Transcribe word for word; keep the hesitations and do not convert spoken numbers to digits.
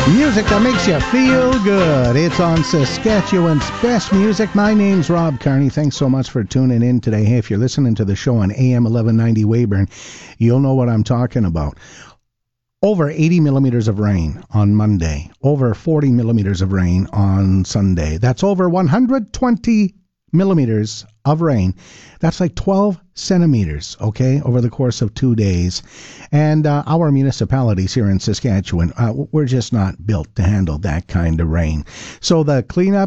Music that makes you feel good. It's on Saskatchewan's Best Music. My name's Rob Carney. Thanks so much for tuning in today. Hey, if you're listening to the show on A M eleven ninety Weyburn, you'll know what I'm talking about. Over eighty millimeters of rain on Monday. Over forty millimeters of rain on Sunday. That's over one hundred twenty millimeters of rain. That's like twelve centimeters, okay, over the course of two days. And uh, our municipalities here in Saskatchewan, uh, we're just not built to handle that kind of rain. So the cleanup